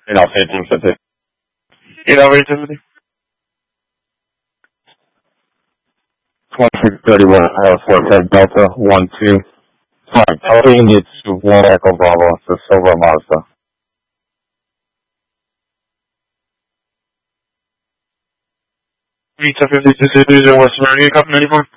And I'll say 1050. 8 hour 1050. 2631, Iowa 45 Delta 12. Sorry, elevating it to 1 Echo Bravo, the Silver Mazda. Pizza 50 West Virginia, copy 94.